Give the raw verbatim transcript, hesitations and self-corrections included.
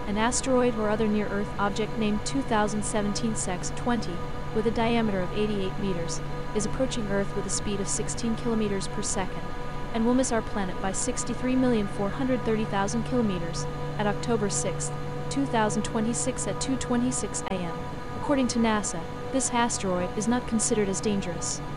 An asteroid or other near-Earth object named two thousand seventeen S E X twenty, with a diameter of eighty-eight meters, is approaching Earth with a speed of sixteen kilometers per second, and will miss our planet by sixty-three million four hundred thirty thousand kilometers, at October sixth, two thousand twenty-six at two twenty-six a m According to NASA, this asteroid is not considered as dangerous.